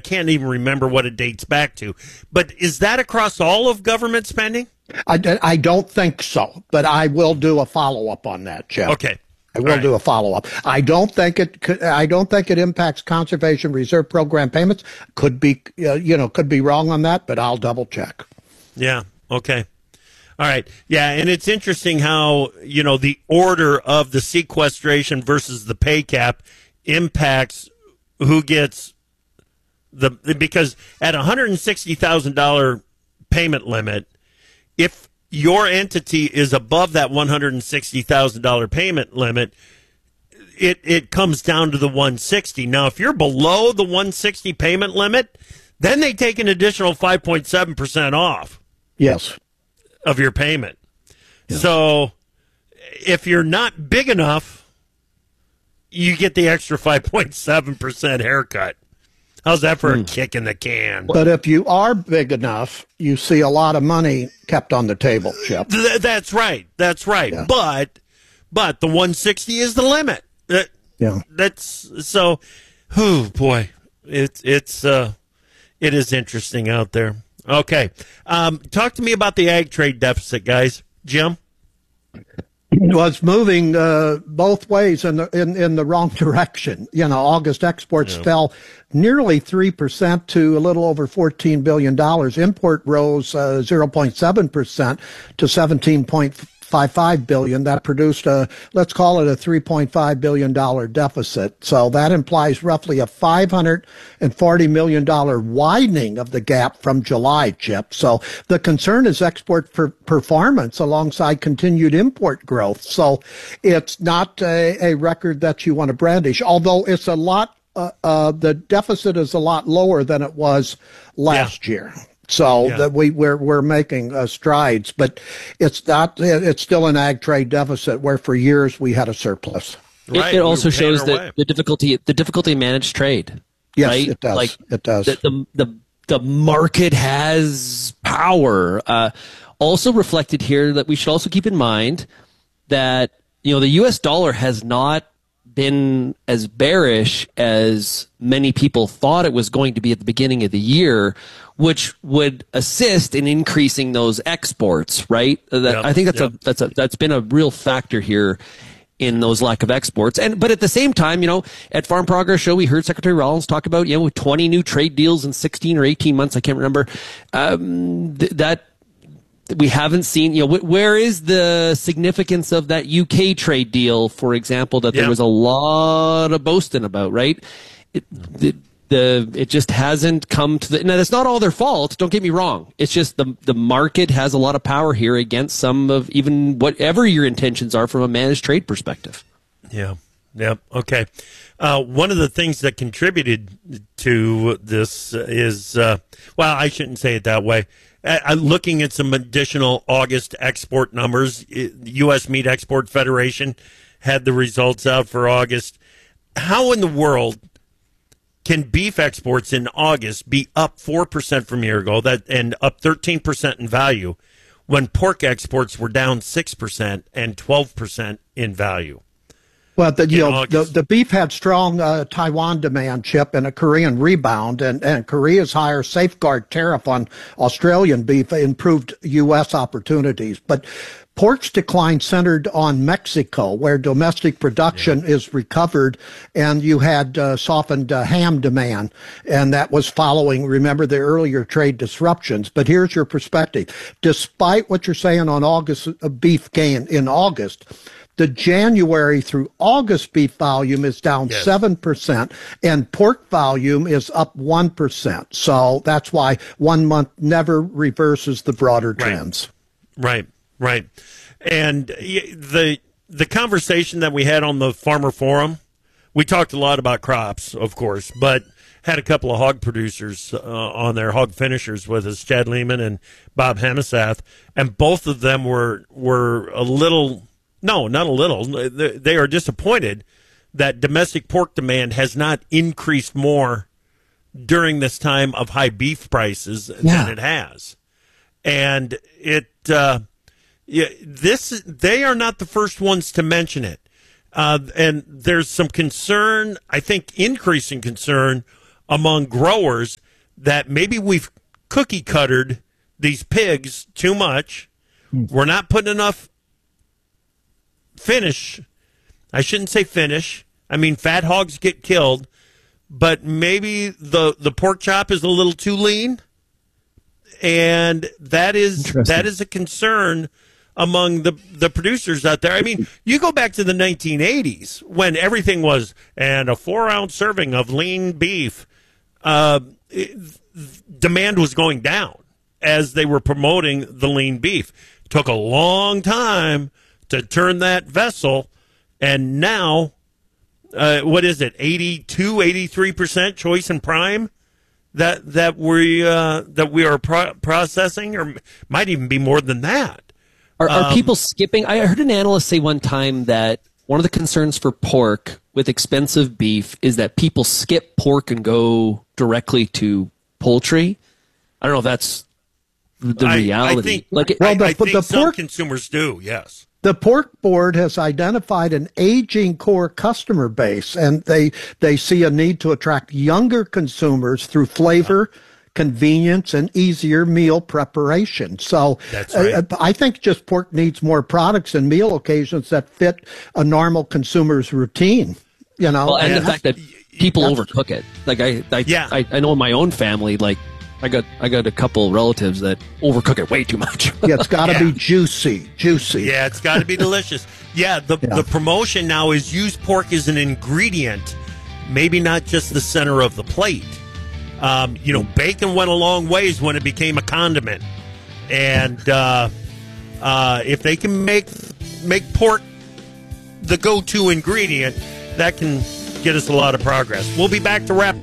can't even remember what it dates back to. But is that across all of government spending? I don't think so, but I will do a follow-up on that, Jeff. Okay. I will do a follow-up. I don't think it impacts conservation reserve program payments. Could be, could be wrong on that, but I'll double check. Yeah. Okay. All right. Yeah. And it's interesting how, the order of the sequestration versus the pay cap impacts who gets because at $160,000 payment limit, if your entity is above that $160,000 payment limit, it comes down to the 160. Now, if you're below the 160 payment limit, then they take an additional 5.7% off. Yes. Of your payment. Yes. So if you're not big enough, you get the extra 5.7% haircut. How's that for a kick in the can? But if you are big enough, you see a lot of money kept on the table, Chip. That's right. That's right. Yeah. But the 160 is the limit. That's so. Oh boy, it is interesting out there. Okay, talk to me about the ag trade deficit, guys. Jim. Was moving both ways in the wrong direction. August exports fell nearly 3% to a little over $14 billion. Import rose 0.7% to $17.55 billion. That produced let's call it a $3.5 billion deficit. So that implies roughly a $540 million widening of the gap from July, Chip. So the concern is export performance alongside continued import growth. So it's not a record that you want to brandish, although it's a lot, the deficit is a lot lower than it was last year. So that we're making strides, but it's not. It's still an ag trade deficit where for years we had a surplus. Right. It also shows that the difficulty in managed trade. Yes, right? it does. It does. The market has power. Also reflected here that we should also keep in mind that the U.S. dollar has not been as bearish as many people thought it was going to be at the beginning of the year, which would assist in increasing those exports, right? I think that's been a real factor here in those lack of exports. But at the same time, at Farm Progress Show, we heard Secretary Rollins talk about, with 20 new trade deals in 16 or 18 months, I can't remember, that we haven't seen, where is the significance of that UK trade deal, for example, that there was a lot of boasting about, right? It just hasn't come to now, that's not all their fault. Don't get me wrong. It's just the market has a lot of power here against some of even whatever your intentions are from a managed trade perspective. Yeah. Okay. One of the things that contributed to this is, I shouldn't say it that way. Looking at some additional August export numbers, U.S. Meat Export Federation had the results out for August. How in the world can beef exports in August be up 4% from a year ago and up 13% in value when pork exports were down 6% and 12% in value? Well, the beef had strong Taiwan demand, Chip, and a Korean rebound, and Korea's higher safeguard tariff on Australian beef improved U.S. opportunities. But pork's decline centered on Mexico, where domestic production is recovered, and you had softened ham demand, and that was following, remember, the earlier trade disruptions. But here's your perspective. Despite what you're saying on August, beef gain in August, the January through August beef volume is down 7%, and pork volume is up 1%. So that's why 1 month never reverses the broader trends. Right. And the conversation that we had on the Farmer Forum, we talked a lot about crops, of course, but had a couple of hog producers on there, hog finishers with us, Chad Lehman and Bob Hemasath, and both of them were a little... No, not a little. They are disappointed that domestic pork demand has not increased more during this time of high beef prices than it has. And they are not the first ones to mention it. And there's some concern, I think increasing concern, among growers that maybe we've cookie cuttered these pigs too much. We're not putting enough finish. I shouldn't say finish. I mean, fat hogs get killed, but maybe the pork chop is a little too lean, and that is a concern among the producers out there. I mean, you go back to the 1980s when everything was, and a 4-ounce serving of lean beef, demand was going down as they were promoting the lean beef. It took a long time to turn that vessel, and now, what is it, 83% choice and prime that we are processing, or might even be more than that. Are people skipping? I heard an analyst say one time that one of the concerns for pork with expensive beef is that people skip pork and go directly to poultry. I don't know if that's the reality. I think some consumers do, yes. The Pork Board has identified an aging core customer base, and they see a need to attract younger consumers through flavor, convenience, and easier meal preparation. So that's right. I think just pork needs more products and meal occasions that fit a normal consumer's routine. You know, well, and the fact that people overcook it. Like I know in my own family, like I got a couple relatives that overcook it way too much. Yeah, it's got to be juicy. Yeah, it's got to be delicious. Yeah, the promotion now is use pork as an ingredient, maybe not just the center of the plate. Bacon went a long ways when it became a condiment, and if they can make pork the go-to ingredient, that can get us a lot of progress. We'll be back to wrap.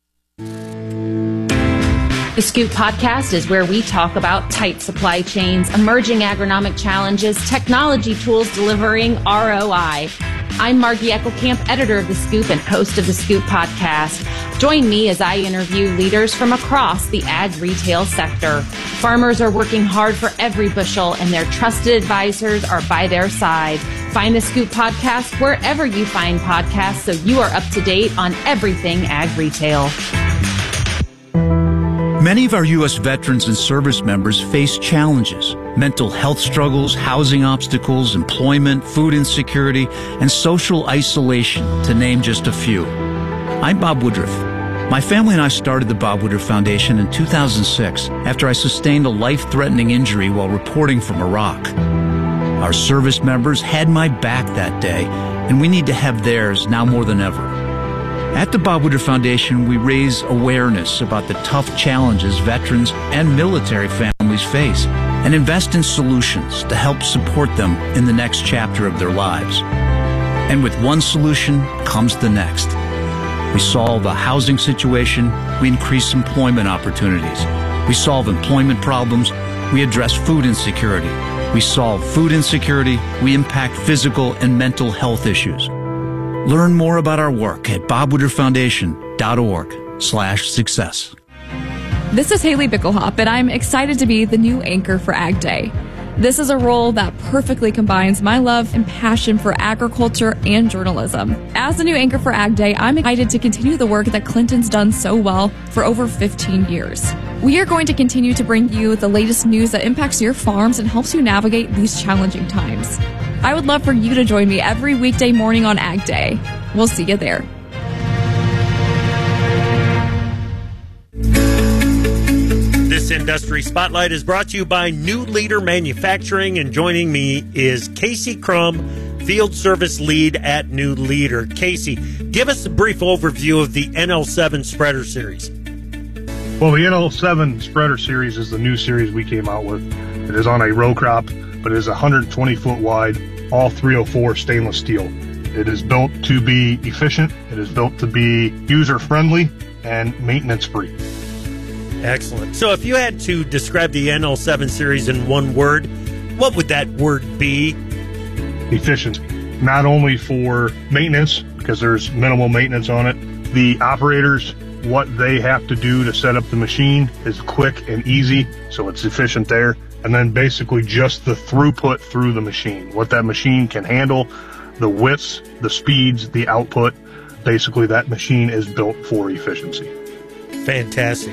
The Scoop Podcast is where we talk about tight supply chains, emerging agronomic challenges, technology tools delivering ROI. I'm Margie Eckelkamp, editor of The Scoop and host of The Scoop Podcast. Join me as I interview leaders from across the ag retail sector. Farmers are working hard for every bushel, and their trusted advisors are by their side. Find The Scoop Podcast wherever you find podcasts so you are up to date on everything ag retail. Many of our U.S. veterans and service members face challenges: mental health struggles, housing obstacles, employment, food insecurity, and social isolation, to name just a few. I'm Bob Woodruff. My family and I started the Bob Woodruff Foundation in 2006 after I sustained a life-threatening injury while reporting from Iraq. Our service members had my back that day, and we need to have theirs now more than ever. At the Bob Woodruff Foundation, we raise awareness about the tough challenges veterans and military families face and invest in solutions to help support them in the next chapter of their lives. And with one solution comes the next. We solve a housing situation, we increase employment opportunities. We solve employment problems, we address food insecurity. We solve food insecurity, we impact physical and mental health issues. Learn more about our work at bobwoodrufffoundation.org/success. This is Haley Bickelhop, and I'm excited to be the new anchor for Ag Day. This is a role that perfectly combines my love and passion for agriculture and journalism. As the new anchor for Ag Day, I'm excited to continue the work that Clinton's done so well for over 15 years. We are going to continue to bring you the latest news that impacts your farms and helps you navigate these challenging times. I would love for you to join me every weekday morning on Ag Day. We'll see you there. This Industry Spotlight is brought to you by New Leader Manufacturing, and joining me is Casey Crum, Field Service Lead at New Leader. Casey, give us a brief overview of the NL7 Spreader Series. Well, the NL7 Spreader Series is the new series we came out with. It is on a row crop, but it is 120 foot wide, all 304 stainless steel. It is built to be efficient. It is built to be user-friendly and maintenance-free. Excellent. So if you had to describe the NL7 series in one word, what would that word be? Efficiency. Not only for maintenance, because there's minimal maintenance on it, the operators, what they have to do to set up the machine is quick and easy, so it's efficient there. And then basically just the throughput through the machine, what that machine can handle, the widths, the speeds, the output. Basically, that machine is built for efficiency. Fantastic.